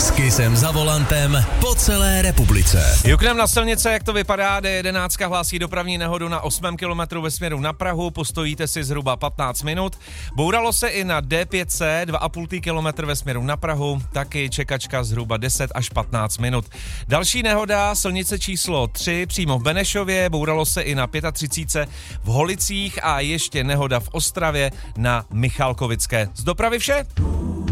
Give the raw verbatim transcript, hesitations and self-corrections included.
S Kissem za volantem po celé republice. Juknem na silnice, jak to vypadá, D jedenáct hlásí dopravní nehodu na osmém kilometru ve směru na Prahu, postojíte si zhruba patnáct minut. Bouralo se i na D pět C, dva a půl kilometr ve směru na Prahu, taky čekačka zhruba deset až patnáct minut. Další nehoda, silnice číslo tři, přímo v Benešově, bouralo se i na třicet pět v Holicích a ještě nehoda v Ostravě na Michalkovické. Z dopravy vše?